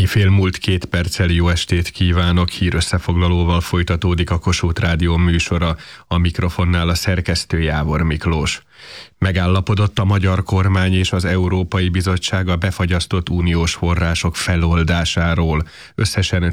Éjfél múlt 2 perccel jó estét kívánok, hírösszefoglalóval folytatódik a Kossuth Rádió műsora, a mikrofonnál a szerkesztő Jávor Miklós. Megállapodott a magyar kormány és az Európai Bizottság a befagyasztott uniós források feloldásáról. Összesen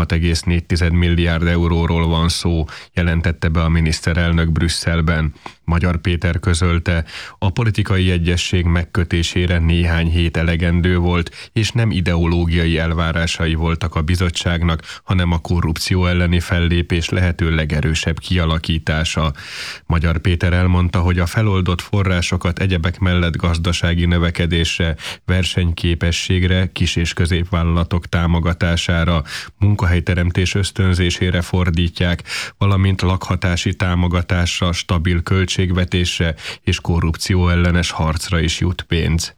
16,4 milliárd euróról van szó, jelentette be a miniszterelnök Brüsszelben. Magyar Péter közölte, a politikai egyezség megkötésére néhány hét elegendő volt, és nem ideológiai elvárásai voltak a bizottságnak, hanem a korrupció elleni fellépés lehető legerősebb kialakítása. Magyar Péter elmondta, hogy a feloldott forrásokat egyebek mellett gazdasági növekedésre, versenyképességre, kis- és középvállalatok támogatására, munkahelyteremtés ösztönzésére fordítják, valamint lakhatási támogatásra, stabil költségvetésre és korrupció ellenes harcra is jut pénz.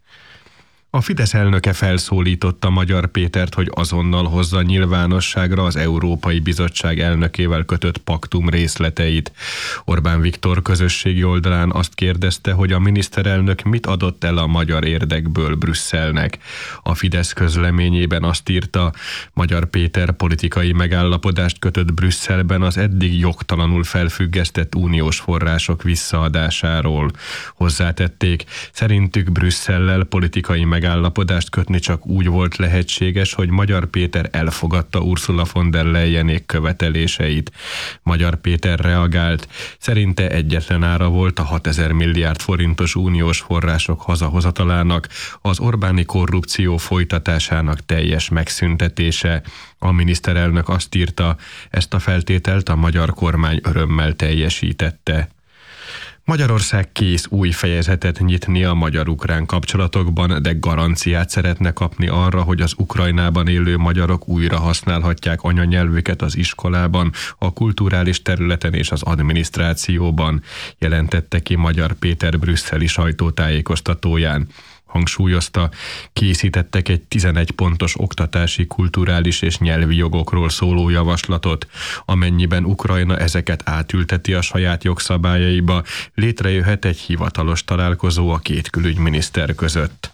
A Fidesz elnöke felszólította Magyar Pétert, hogy azonnal hozza nyilvánosságra az Európai Bizottság elnökével kötött paktum részleteit. Orbán Viktor közösségi oldalán azt kérdezte, hogy a miniszterelnök mit adott el a magyar érdekből Brüsszelnek. A Fidesz közleményében azt írta, Magyar Péter politikai megállapodást kötött Brüsszelben az eddig jogtalanul felfüggesztett uniós források visszaadásáról. Hozzátették, szerintük Brüsszellel politikai megállapodást kötni csak úgy volt lehetséges, hogy Magyar Péter elfogadta Ursula von der Leyenék követeléseit. Magyar Péter reagált, szerinte egyetlen ára volt a 6000 milliárd forintos uniós források hazahozatalának, az Orbáni korrupció folytatásának teljes megszüntetése. A miniszterelnök azt írta, ezt a feltételt a magyar kormány örömmel teljesítette. Magyarország kész új fejezetet nyitni a magyar-ukrán kapcsolatokban, de garanciát szeretne kapni arra, hogy az Ukrajnában élő magyarok újra használhatják anyanyelvüket az iskolában, a kulturális területen és az adminisztrációban, jelentette ki Magyar Péter brüsszeli sajtótájékoztatóján. Hangsúlyozta, készítettek egy 11 pontos oktatási, kulturális és nyelvi jogokról szóló javaslatot. Amennyiben Ukrajna ezeket átülteti a saját jogszabályaiba, létrejöhet egy hivatalos találkozó a két külügyminiszter között.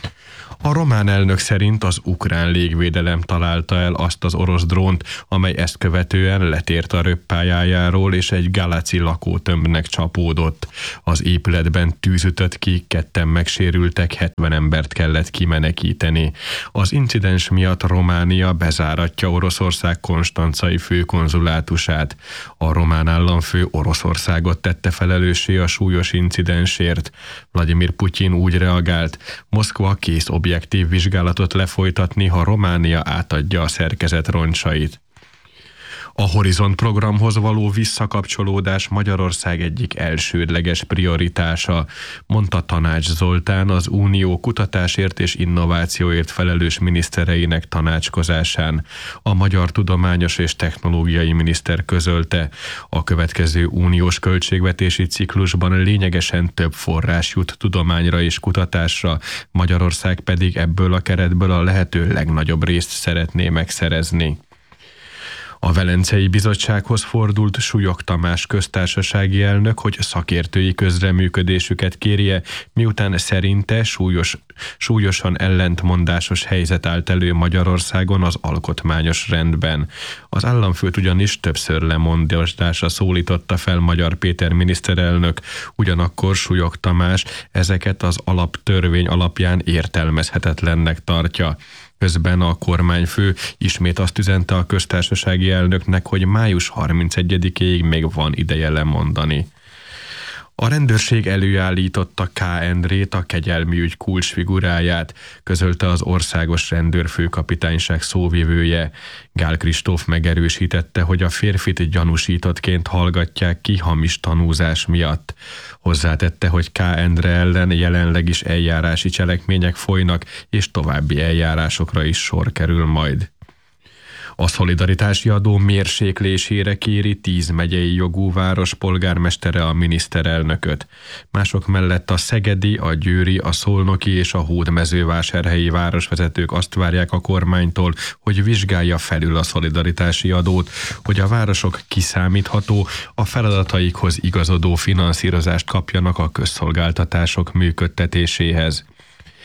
A román elnök szerint az ukrán légvédelem találta el azt az orosz drónt, amely ezt követően letért a röppályájáról és egy Galaci lakótömbnek csapódott. Az épületben tűz ütött ki, 2 megsérültek, 70 embert kellett kimenekíteni. Az incidens miatt Románia bezáratja Oroszország konstancai főkonzulátusát. A román államfő Oroszországot tette felelőssé a súlyos incidensért. Vladimir Putyin úgy reagált, Moszkva kész objektív vizsgálatot lefolytatni, ha Románia átadja a szerkezet roncsait. A Horizont programhoz való visszakapcsolódás Magyarország egyik elsődleges prioritása, mondta Tanács Zoltán az Unió kutatásért és innovációért felelős minisztereinek tanácskozásán. A magyar tudományos és technológiai miniszter közölte, a következő uniós költségvetési ciklusban lényegesen több forrás jut tudományra és kutatásra, Magyarország pedig ebből a keretből a lehető legnagyobb részt szeretné megszerezni. A Velencei Bizottsághoz fordult Súlyog Tamás köztársasági elnök, hogy szakértői közreműködésüket kérje, miután szerinte súlyosan ellentmondásos helyzet állt elő Magyarországon az alkotmányos rendben. Az államfőt ugyanis többször lemondásra szólította fel Magyar Péter miniszterelnök, ugyanakkor Súlyog Tamás ezeket az alaptörvény alapján értelmezhetetlennek tartja. Közben a kormányfő ismét azt üzente a köztársasági elnöknek, hogy május 31-éig még van ideje lemondani. A rendőrség előállította K. Endrét, a kegyelmi ügy kulcsfiguráját, közölte az országos rendőrfőkapitányság szóvivője. Gál Kristóf megerősítette, hogy a férfit gyanúsítottként hallgatják ki hamis tanúzás miatt. Hozzátette, hogy K. Endre ellen jelenleg is eljárási cselekmények folynak, és további eljárásokra is sor kerül majd. A szolidaritási adó mérséklésére kéri 10 megyei jogú város polgármestere a miniszterelnököt. Mások mellett a szegedi, a győri, a szolnoki és a hódmezővásárhelyi városvezetők azt várják a kormánytól, hogy vizsgálja felül a szolidaritási adót, hogy a városok kiszámítható, a feladataikhoz igazodó finanszírozást kapjanak a közszolgáltatások működtetéséhez.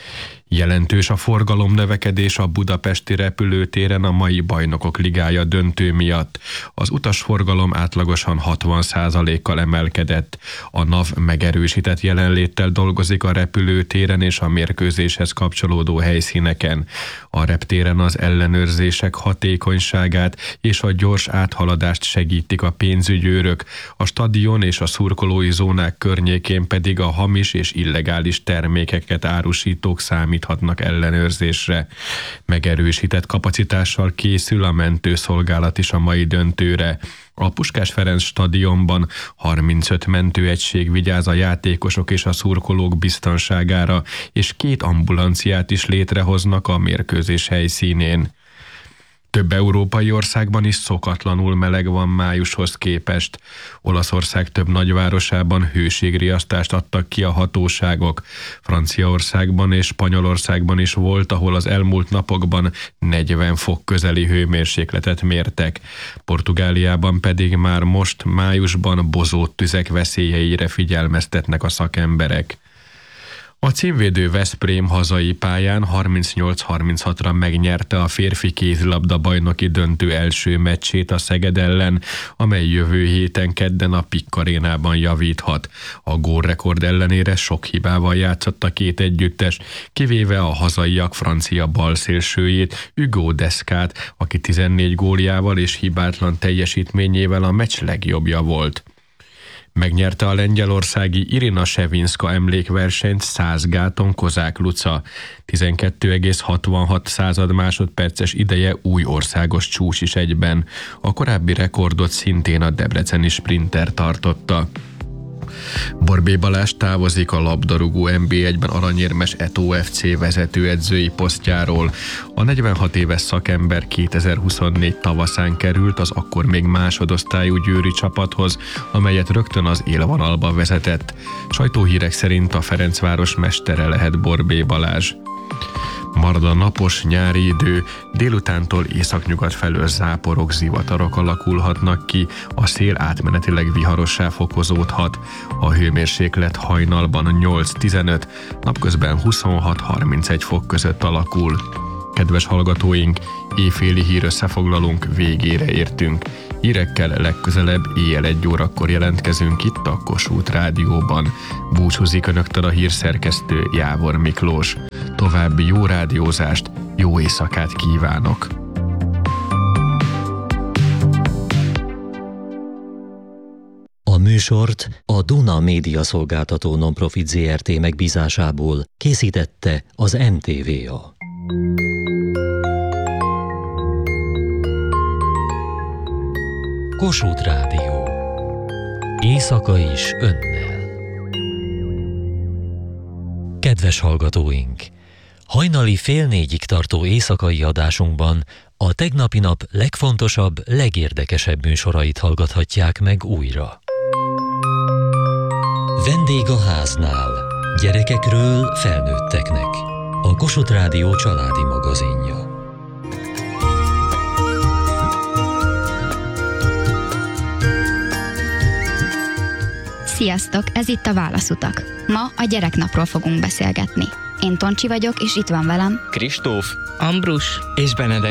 Jelentős a forgalom növekedés a budapesti repülőtéren a mai Bajnokok Ligája döntő miatt. Az utasforgalom átlagosan 60%-kal emelkedett. A NAV megerősített jelenléttel dolgozik a repülőtéren és a mérkőzéshez kapcsolódó helyszíneken. A reptéren az ellenőrzések hatékonyságát és a gyors áthaladást segítik a pénzügyőrök, a stadion és a szurkolói zónák környékén pedig a hamis és illegális termékeket árusítók számíthatnak ellenőrzésre. Megerősített kapacitással készül a mentőszolgálat is a mai döntőre. A Puskás Ferenc stadionban 35 mentőegység vigyáz a játékosok és a szurkolók biztonságára, és 2 ambulanciát is létrehoznak a mérkőzés helyszínén. Több európai országban is szokatlanul meleg van májushoz képest. Olaszország több nagyvárosában hőségriasztást adtak ki a hatóságok. Franciaországban és Spanyolországban is volt, ahol az elmúlt napokban 40 fok közeli hőmérsékletet mértek. Portugáliában pedig már most májusban bozóttüzek veszélyeire figyelmeztetnek a szakemberek. A címvédő Veszprém hazai pályán 38-36-ra megnyerte a férfi kézilabda bajnoki döntő első meccsét a Szeged ellen, amely jövő héten kedden a Pikk Arénában javíthat. A gólrekord ellenére sok hibával játszott a két együttes, kivéve a hazaiak francia balszélsőjét, Hugo Deszkát, aki 14 góljával és hibátlan teljesítményével a meccs legjobbja volt. Megnyerte a lengyelországi Irina Sevinska emlékversenyt 100 gáton Kozák Luca. 12,66 másodperces ideje új országos csúcs is egyben. A korábbi rekordot szintén a debreceni sprinter tartotta. Borbély Balázs távozik a labdarúgó NB1-ben aranyérmes Eto FC vezetőedzői posztjáról. A 46 éves szakember 2024 tavaszán került az akkor még másodosztályú győri csapathoz, amelyet rögtön az élvonalba vezetett. Sajtóhírek szerint a Ferencváros mestere lehet Borbély Balázs. Marad a napos nyári idő, délutántól északnyugat felől záporok, zivatarok alakulhatnak ki, a szél átmenetileg viharossá fokozódhat. A hőmérséklet hajnalban 8-15, napközben 26-31 fok között alakul. Kedves hallgatóink, éjféli hírösszefoglalónk végére értünk. Hírekkel legközelebb éjjel 1 órakor jelentkezünk itt a Kossuth Rádióban. Búcsúzik önöktől a hírszerkesztő Jávor Miklós. További jó rádiózást, jó éjszakát kívánok! A műsort a Duna Média Szolgáltató Nonprofit Zrt. Megbízásából készítette az NTVA. Kossuth Rádió. Éjszaka is önnel. Kedves hallgatóink! Hajnali 3:30-ig tartó éjszakai adásunkban a tegnapi nap legfontosabb, legérdekesebb műsorait hallgathatják meg újra. Vendég a háznál. Gyerekekről felnőtteknek. A Kossuth Rádió családi magazinja. Sziasztok, ez itt a Válaszutak. Ma a gyereknapról fogunk beszélgetni. Én Toncsi vagyok, és itt van velem Kristóf, Ambrus és Benedek.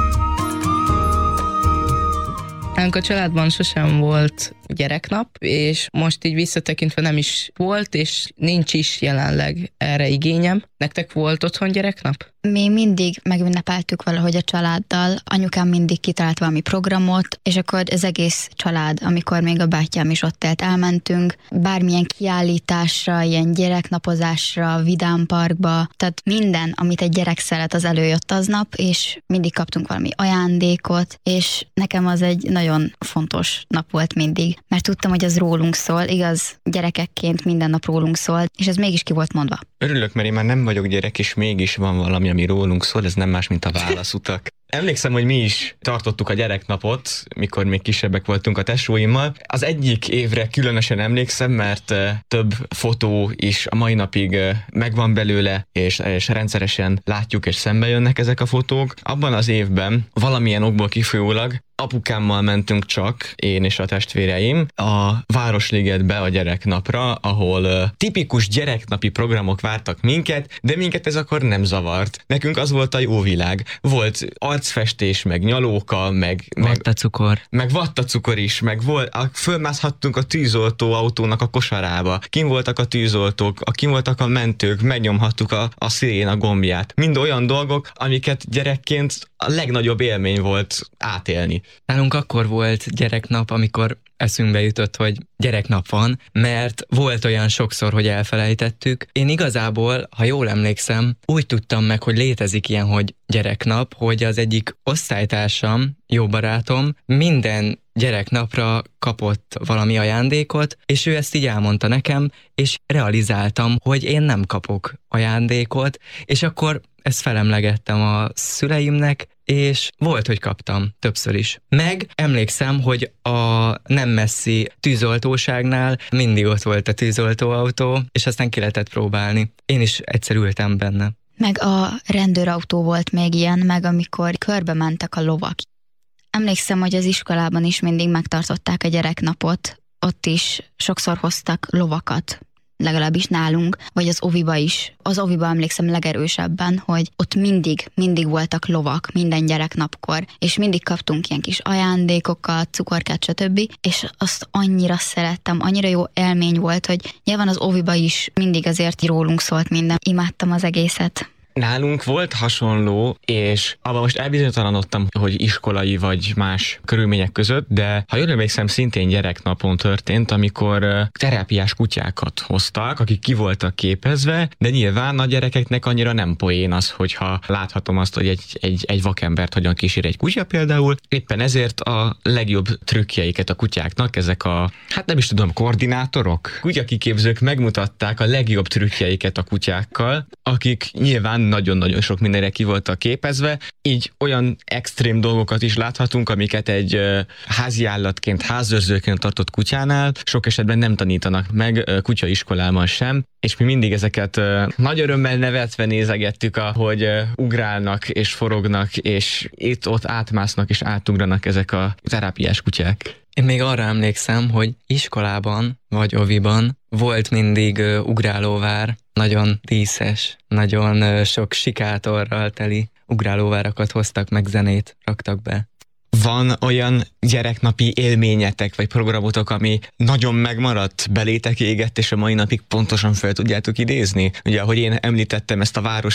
Nálunk a családban sosem volt gyereknap, és most így visszatekintve nem is volt, és nincs is jelenleg erre igényem. Nektek volt otthon gyereknap? Mi mindig megünnepeltük valahogy a családdal, anyukám mindig kitalált valami programot, és akkor az egész család, amikor még a bátyám is ott élt, elmentünk bármilyen kiállításra, ilyen gyereknapozásra, vidámparkba, tehát minden, amit egy gyerek szeret, az előjött aznap, és mindig kaptunk valami ajándékot, és nekem az egy nagyon fontos nap volt mindig, mert tudtam, hogy az rólunk szól, igaz, gyerekekként minden nap rólunk szól, és ez mégis ki volt mondva. Örülök, mert én már nem vagyok gyerek, és mégis van valami, ami rólunk szól, ez nem más, mint a Válaszutak. Emlékszem, hogy mi is tartottuk a gyereknapot, mikor még kisebbek voltunk a tesóimmal. Az egyik évre különösen emlékszem, mert több fotó is a mai napig megvan belőle, és rendszeresen látjuk és szembe jönnek ezek a fotók. Abban az évben valamilyen okból kifolyólag Apukámmal mentünk csak, én és a testvéreim, a Városligetbe a gyereknapra, ahol tipikus gyereknapi programok vártak minket, de minket ez akkor nem zavart. Nekünk az volt a jó világ. Volt arcfestés, meg nyalóka, meg vattacukor is, meg fölmászhattunk a tűzoltó autónak a kosarába. Kim voltak a tűzoltók, kim voltak a mentők, megnyomhattuk a sziréna gombját. Mind olyan dolgok, amiket gyerekként a legnagyobb élmény volt átélni. Nálunk akkor volt gyereknap, amikor eszünkbe jutott, hogy gyereknap van, mert volt olyan sokszor, hogy elfelejtettük. Én igazából, ha jól emlékszem, úgy tudtam meg, hogy létezik ilyen, hogy gyereknap, hogy az egyik osztálytársam, jó barátom, minden gyereknapra kapott valami ajándékot, és ő ezt így elmondta nekem, és realizáltam, hogy én nem kapok ajándékot, és akkor ezt felemlegettem a szüleimnek, és volt, hogy kaptam többször is. Meg emlékszem, hogy a nem messzi tűzoltóságnál mindig ott volt a tűzoltóautó, és aztán ki lehetett próbálni. Én is egyszer ültem benne. Meg a rendőrautó volt még ilyen, meg amikor körbe mentek a lovak. Emlékszem, hogy az iskolában is mindig megtartották a gyereknapot, ott is sokszor hoztak lovakat, legalábbis nálunk, vagy az oviba is. Az oviba emlékszem legerősebben, hogy ott mindig voltak lovak minden gyereknapkor, és mindig kaptunk ilyen kis ajándékokat, cukorkát, stb. És azt annyira szerettem, annyira jó élmény volt, hogy nyilván az oviba is mindig azért rólunk szólt minden. Imádtam az egészet. Nálunk volt hasonló, és abban most elbizonytalanodtam, hogy iskolai vagy más körülmények között, de ha jól emlékszem, szintén gyereknapon történt, amikor terápiás kutyákat hoztak, akik ki voltak képezve, de nyilván a gyerekeknek annyira nem poén az, hogyha láthatom azt, hogy egy vakembert hogyan kísér egy kutya például. Éppen ezért a legjobb trükkjeiket a kutyáknak ezek koordinátorok, kutyakiképzők megmutatták a legjobb trükkjeiket a kutyákkal, akik nyilván nagyon-nagyon sok mindenre ki voltak képezve, így olyan extrém dolgokat is láthatunk, amiket egy háziállatként, házőrzőként tartott kutyánál sok esetben nem tanítanak meg kutyaiskolában sem, és mi mindig ezeket nagy örömmel nevetve nézegettük, ahogy ugrálnak és forognak, és itt-ott átmásznak és átugranak ezek a terápiás kutyák. Én még arra emlékszem, hogy iskolában vagy oviban volt mindig ugrálóvár, nagyon díszes, nagyon sok sikátorral teli ugrálóvárakat hoztak, meg zenét raktak be. Van olyan gyereknapi élményetek, vagy programotok, ami nagyon megmaradt, belétek égett, és a mai napig pontosan fel tudjátok idézni? Ugye, ahogy én említettem ezt a